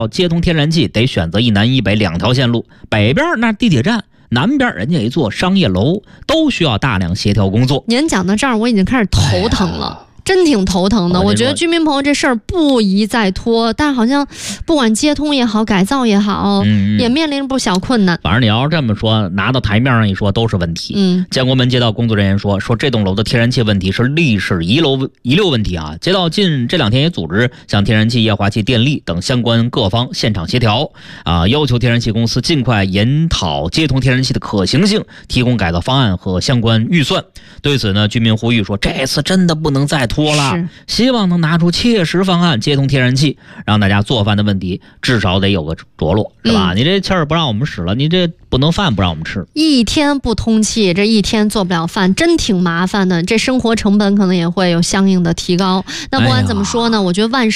接通天然气得选择一南一北2条线路，北边那地铁站，南边人家一座商业楼，都需要大量协调工作。 您讲到这儿，我已经开始头疼了。真挺头疼的，我觉得居民朋友这事儿不宜再拖，但好像不管接通也好，改造也好，也面临不小困难。 反正你要是这么说，拿到台面上一说都是问题。建国门街道工作人员说这栋楼的天然气问题是历史遗留问题啊。街道近这2天也组织向天然气、液化气、电力等相关各方现场协调啊，要求天然气公司尽快研讨接通天然气的可行性，提供改造方案和相关预算。对此呢，居民呼吁说这次真的不能再拖了，希望能拿出切实方案接通天然气，让大家做饭的问题至少得有个着落，是吧？你这气儿不让我们使了，你这不能饭不让我们吃， 一天不通气，这一天做不了饭，真挺麻烦的。这生活成本可能也会有相应的提高。那不管怎么说呢，我觉得万事